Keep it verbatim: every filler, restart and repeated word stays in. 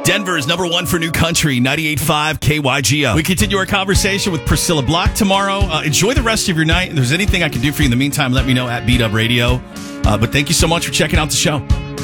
Denver's number one for new country, ninety-eight point five K Y G O. We continue our conversation with Priscilla Block tomorrow. Uh, enjoy the rest of your night. If there's anything I can do for you in the meantime, let me know at B Dub Radio. Uh, but thank you so much for checking out the show.